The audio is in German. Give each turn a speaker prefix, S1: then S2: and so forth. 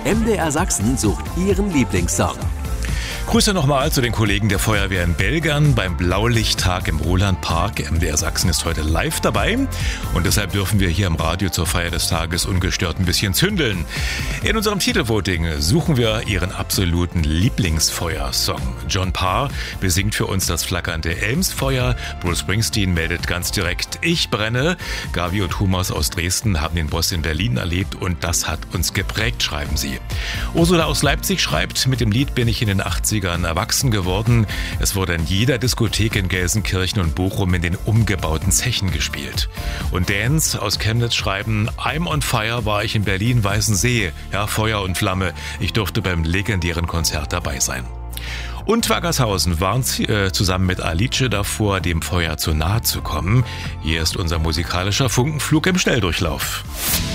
S1: MDR Sachsen sucht Ihren Lieblingssong.
S2: Grüße nochmal zu den Kollegen der Feuerwehr in Belgern beim Blaulichttag im Rolandpark. MDR Sachsen ist heute live dabei und deshalb dürfen wir hier im Radio zur Feier des Tages ungestört ein bisschen zündeln. In unserem Titelvoting suchen wir Ihren absoluten Lieblingsfeuersong. John Parr besingt für uns das flackernde Elmsfeuer. Bruce Springsteen meldet ganz direkt: Ich brenne. Gavi und Humas aus Dresden haben den Boss in Berlin erlebt und das hat uns geprägt, schreiben sie. Ursula aus Leipzig schreibt: Mit dem Lied bin ich in den 80ern erwachsen geworden. Es wurde in jeder Diskothek in Gelsenkirchen und Bochum in den umgebauten Zechen gespielt. Und Dance aus Chemnitz schreiben: I'm on fire war ich in Berlin-Weißensee. Ja, Feuer und Flamme. Ich durfte beim legendären Konzert dabei sein. Und Wackershausen warnt zusammen mit Alice davor, dem Feuer zu nahe zu kommen. Hier ist unser musikalischer Funkenflug im Schnelldurchlauf.